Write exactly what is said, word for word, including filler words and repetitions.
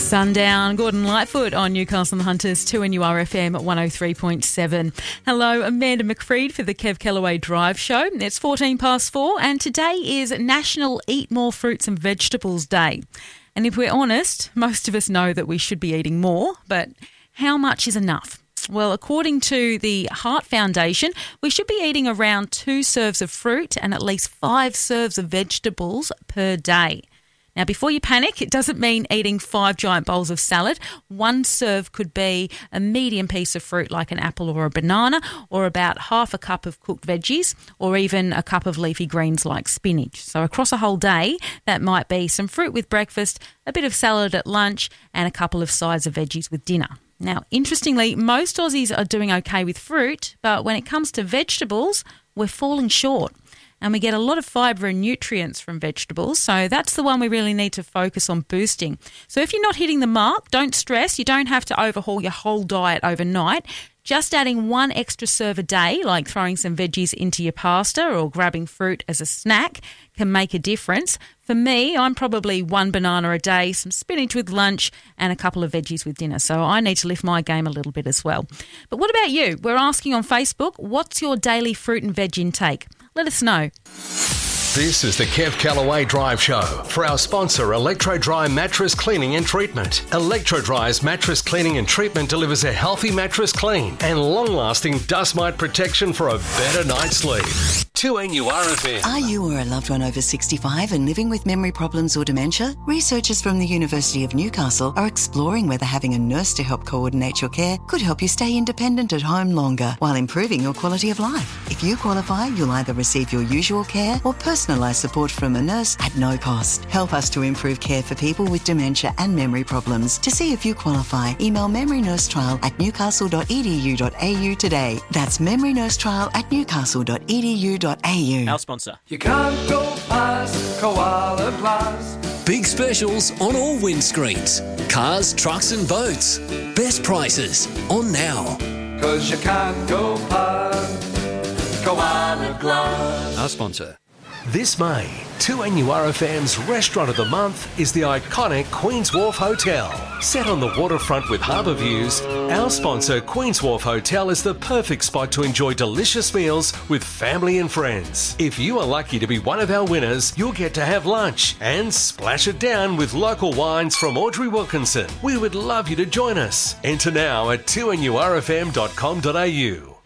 Sundown, Gordon Lightfoot on Newcastle and the Hunters, two N U R F M at one oh three point seven. Hello, Amanda McFreed for the Kev Kellaway Drive Show. It's fourteen past four and today is National Eat More Fruits and Vegetables Day. And if we're honest, most of us know that we should be eating more, but how much is enough? Well, according to the Heart Foundation, we should be eating around two serves of fruit and at least five serves of vegetables per day. Now, before you panic, it doesn't mean eating five giant bowls of salad. One serve could be a medium piece of fruit like an apple or a banana, or about half a cup of cooked veggies, or even a cup of leafy greens like spinach. So across a whole day, that might be some fruit with breakfast, a bit of salad at lunch, and a couple of sides of veggies with dinner. Now, interestingly, most Aussies are doing okay with fruit, but when it comes to vegetables, we're falling short. And we get a lot of fibre and nutrients from vegetables, so that's the one we really need to focus on boosting. So if you're not hitting the mark, don't stress. You don't have to overhaul your whole diet overnight. Just adding one extra serve a day, like throwing some veggies into your pasta or grabbing fruit as a snack, can make a difference. For me, I'm probably one banana a day, some spinach with lunch, and a couple of veggies with dinner. So I need to lift my game a little bit as well. But what about you? We're asking on Facebook, what's your daily fruit and veg intake? Let us know. This is the Kev Kellaway Drive Show for our sponsor, Electro-Dry Mattress Cleaning and Treatment. Electro-Dry's mattress cleaning and treatment delivers a healthy mattress clean and long-lasting dust mite protection for a better night's sleep. two N U R F M. Are you or a loved one over sixty-five and living with memory problems or dementia? Researchers from the University of Newcastle are exploring whether having a nurse to help coordinate your care could help you stay independent at home longer while improving your quality of life. If you qualify, you'll either receive your usual care or personalised support from a nurse at no cost. Help us to improve care for people with dementia and memory problems. To see if you qualify, email memorynursetrial at newcastle dot e d u dot a u today. That's memorynursetrial at newcastle dot e d u dot a u. Our sponsor. You can't go past Koala Glass. Big specials on all windscreens. Cars, trucks and boats. Best prices on now. Cause you can't go past Koala Glass. Our sponsor. This May, two N U R F M's Restaurant of the Month is the iconic Queen's Wharf Hotel. Set on the waterfront with harbour views, our sponsor Queen's Wharf Hotel is the perfect spot to enjoy delicious meals with family and friends. If you are lucky to be one of our winners, you'll get to have lunch and splash it down with local wines from Audrey Wilkinson. We would love you to join us. Enter now at two N U R F M dot com dot a u.